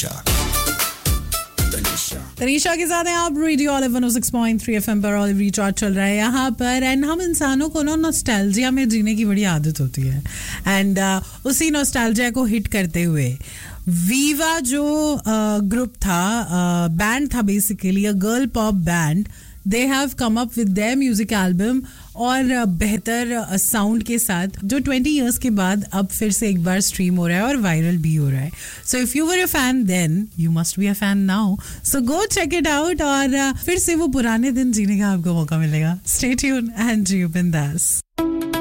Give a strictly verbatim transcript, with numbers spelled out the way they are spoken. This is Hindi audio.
तनीषा तनीषा के साथ हैं आप रेडियो ऑलिव वन ओ सिक्स पॉइंट थ्री एफएम पर ऑलिव रिचार्ज चल रहा है यहाँ पर एंड हम इंसानों को ना नॉस्टैल्जिया में जीने की बड़ी आदत होती है एंड uh, उसी नॉस्टैल्जिया को हिट करते हुए वीवा जो ग्रुप uh, था बैंड uh, था basically a girl pop band they have come up with their music album और uh, बेहतर साउंड uh, के साथ जो ट्वेंटी इयर्स के बाद अब फिर से एक बार स्ट्रीम हो रहा है और वायरल भी हो रहा है so if you were a fan then you must be a fan now so go check it out और uh, फिर से वो पुराने दिन जीने का आपको मौका मिलेगा स्टे ट्यून एंड जियो बिंदास